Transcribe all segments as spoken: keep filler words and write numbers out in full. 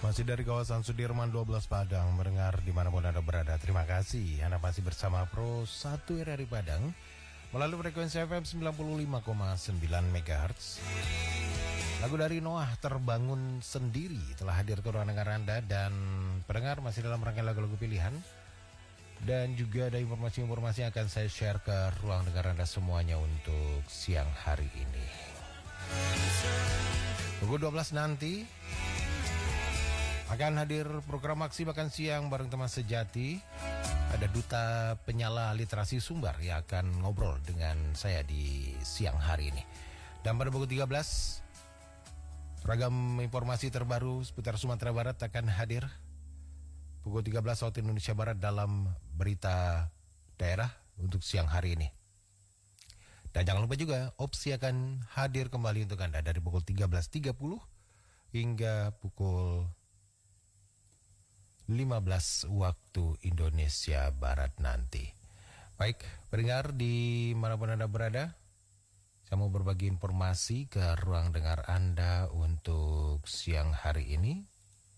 Masih dari kawasan Sudirman dua belas Padang, mendengar dimanapun Anda berada. Terima kasih, Anda masih bersama Pro satu R R I Padang melalui frekuensi F M sembilan puluh lima koma sembilan megahertz. Lagu dari Noah, Terbangun Sendiri, telah hadir ke ruang dengar Anda. Dan pendengar masih dalam rangkaian lagu-lagu pilihan. Dan juga ada informasi-informasi yang akan saya share ke ruang dengar Anda semuanya untuk siang hari ini. Pukul dua belas nanti akan hadir program Aksi Makan Siang bareng teman sejati. Ada Duta Penyala Literasi Sumbar yang akan ngobrol dengan saya di siang hari ini. Dan pada pukul tiga belas, ragam informasi terbaru seputar Sumatera Barat akan hadir. Pukul tiga belas waktu Indonesia Barat dalam berita daerah untuk siang hari ini. Dan jangan lupa juga, Opsi akan hadir kembali untuk Anda dari pukul tiga belas tiga puluh hingga pukul lima belas waktu Indonesia Barat nanti. Baik, pendengar di manapun Anda berada, saya mau berbagi informasi ke ruang dengar Anda untuk siang hari ini.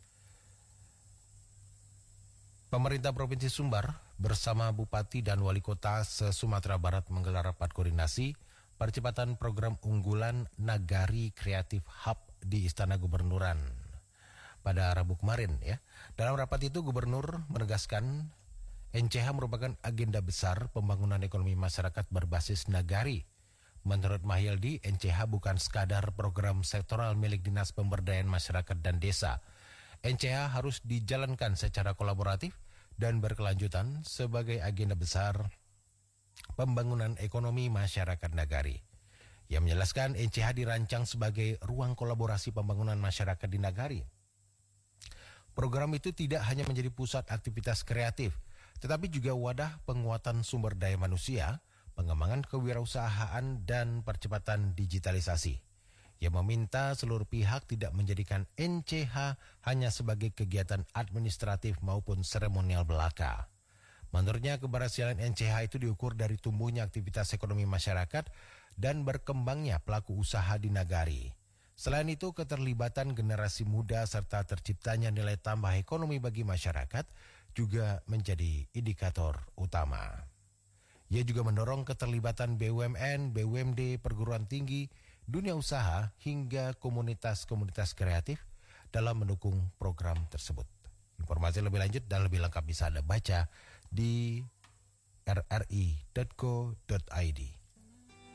Pemerintah Provinsi Sumbar bersama Bupati dan Wali Kota se-Sumatera Barat menggelar rapat koordinasi percepatan program unggulan Nagari Creative Hub di Istana Gubernuran pada Rabu kemarin ya. Dalam rapat itu Gubernur menegaskan N C H merupakan agenda besar pembangunan ekonomi masyarakat berbasis nagari. Menurut Mahyildi, N C H bukan sekadar program sektoral milik Dinas Pemberdayaan Masyarakat dan Desa. N C H harus dijalankan secara kolaboratif dan berkelanjutan sebagai agenda besar pembangunan ekonomi masyarakat nagari. Ia menjelaskan N C H dirancang sebagai ruang kolaborasi pembangunan masyarakat di nagari. Program itu tidak hanya menjadi pusat aktivitas kreatif, tetapi juga wadah penguatan sumber daya manusia, pengembangan kewirausahaan, dan percepatan digitalisasi. Ia meminta seluruh pihak tidak menjadikan N C H hanya sebagai kegiatan administratif maupun seremonial belaka. Menurutnya, keberhasilan N C H itu diukur dari tumbuhnya aktivitas ekonomi masyarakat dan berkembangnya pelaku usaha di nagari. Selain itu, keterlibatan generasi muda serta terciptanya nilai tambah ekonomi bagi masyarakat juga menjadi indikator utama. Ia juga mendorong keterlibatan B U M N, B U M D, perguruan tinggi, dunia usaha, hingga komunitas-komunitas kreatif dalam mendukung program tersebut. Informasi lebih lanjut dan lebih lengkap bisa Anda baca di r r i dot co dot i d.